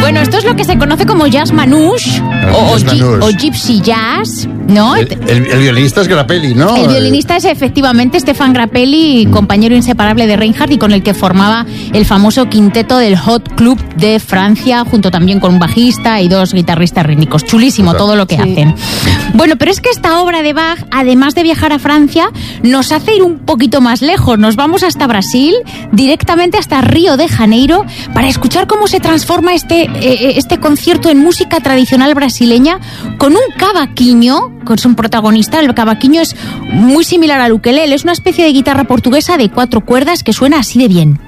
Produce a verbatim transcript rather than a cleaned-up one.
Bueno, esto es lo que se conoce como jazz manouche o, jazz o, gi- manouche. o gypsy jazz, ¿no? El, el- el violinista es Grappelli, ¿no? El violinista es efectivamente Stefan Grappelli, compañero inseparable de Reinhardt y con el que formaba el famoso quinteto del Hot Club de Francia, junto también con un bajista y dos guitarristas rítmicos. Chulísimo Exacto. todo lo que Sí. hacen. Bueno, pero es que esta obra de Bach, además de viajar a Francia, nos hace ir un poquito más lejos. Nos vamos hasta Brasil, directamente hasta Río de Janeiro, para escuchar cómo se transforma este, eh, este concierto en música tradicional brasileña con un cavaquinho, con su protagonista. El cavaquinho es muy similar al ukelele, es una especie de guitarra portuguesa de cuatro cuerdas que suena así de bien.